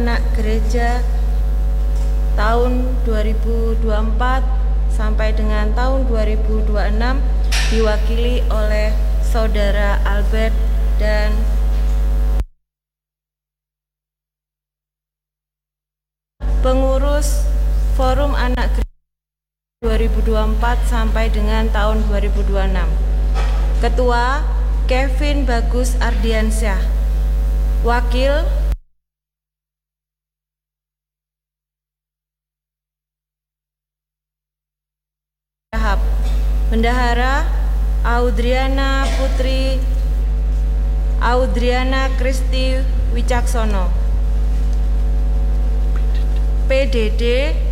Anak Gereja tahun 2024 sampai dengan tahun 2026 diwakili oleh Saudara Albert dan pengurus Forum Anak Gereja 2024 sampai dengan tahun 2026. Ketua Kevin Bagus Ardiansyah. Wakil Bendahara Audriana Kristi Wicaksono. PDD